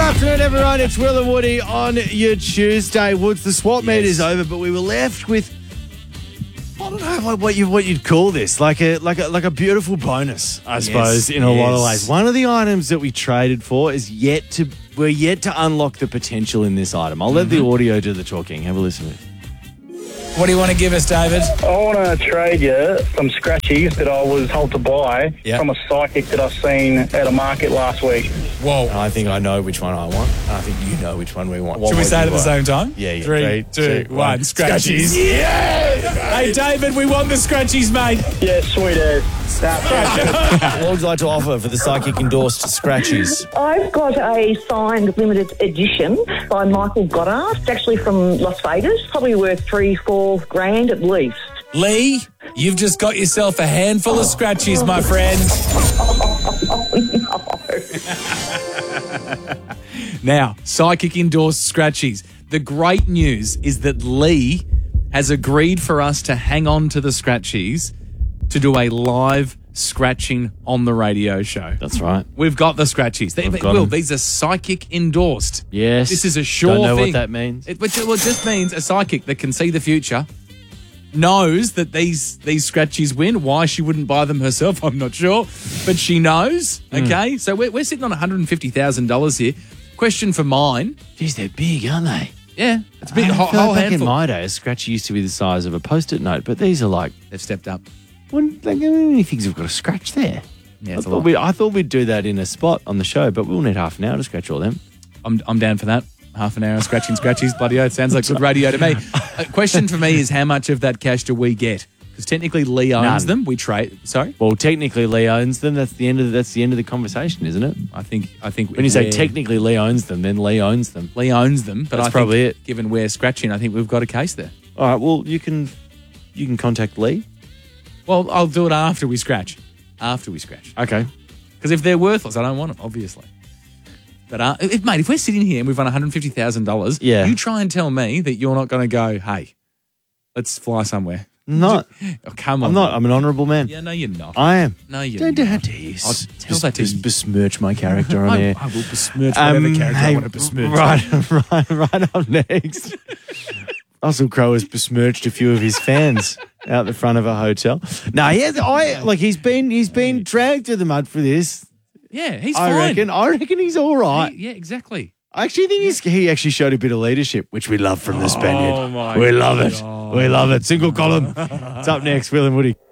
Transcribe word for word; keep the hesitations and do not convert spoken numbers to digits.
Afternoon, everyone. It's Will and Woody on your Tuesday. Woods, the swap meet Yes. is over, but we were left with, I don't know what, what you what you'd call this, like a like a like a beautiful bonus, I suppose, in a lot of yes. ways. One of the items that we traded for is yet to we're yet to unlock the potential in this item. I'll let the audio do the talking. Have a listen. What do you want to give us, David? I want to trade you some scratchies that I was told to buy Yeah. from a psychic that I've seen at a market last week. Whoa. And I think I know which one I want. And I think you know which one we want. Should we say it at the same time? Yeah, yeah. Three, Three, two, two, one. one. Scratchies. Scratchies. Yeah! Hey, David, we want the scratchies, mate. Yeah, sweet as. What would you like to offer for the psychic endorsed scratchies? I've got a signed limited edition by Michael Goddard. It's actually from Las Vegas. Probably worth three, four grand at least. Lee, you've just got yourself a handful of scratchies, my friend. Now, psychic endorsed scratchies. The great news is that Lee has agreed for us to hang on to the scratchies to do a live scratching on the radio show. That's right. We've got the scratchies. They, We've got Will, them. these are psychic endorsed. Yes. This is a sure Don't know thing. what that means. It, which, well, it just means a psychic that can see the future knows that these these scratchies win. Why she wouldn't buy them herself, I'm not sure. But she knows, okay? So we're, we're sitting on one hundred fifty thousand dollars here. Question for mine. Geez, they're big, aren't they? Yeah, it's a big I whole, feel whole like back handful. in my day, a scratchy used to be the size of a post-it note, but these are like, They've stepped up. when, like how many things have got a scratch there? Yeah, I it's a thought, lot. we, I thought we'd do that in a spot on the show, but we'll need half an hour to scratch all them. I'm, I'm down for that. Half an hour of scratching scratchies. Bloody oath. Sounds like good radio to me. A question for me is how much of that cash do we get? Because technically Lee owns None. them. We trade. Sorry? Well, technically, Lee owns them. That's the end of the, that's the end of the conversation, isn't it? I think I think When you say we're- technically Lee owns them, then Lee owns them. Lee owns them, but That's I probably think it. given we're scratching, I think we've got a case there. All right. Well, you can you can contact Lee. Well, I'll do it after we scratch. After we scratch. Okay. Because if they're worthless, I don't want them, obviously. But, uh, if, mate, if we're sitting here and we've won one hundred fifty thousand dollars, Yeah. you try and tell me that you're not going to go, hey, let's fly somewhere. Not. Oh, come on. I'm not. I'm an honourable man. Yeah, no, you're not. I am. no, you're Don't not. how dare you I'll s- tell bes- that to bes- you. besmirch my character on I, air. I will besmirch whatever Um, character I hey, want to besmirch. Right, right, right up next. Russell Crowe has besmirched a few of his fans out the front of a hotel. No, he has, I like he's been he's been dragged through the mud for this. Yeah, he's I fine. reckon. I reckon he's all right. He- yeah, exactly. I actually think he's, he actually showed a bit of leadership, which we love from the Spaniard. Oh, my we love it. God. We love it. Single column. It's up next. Will and Woody.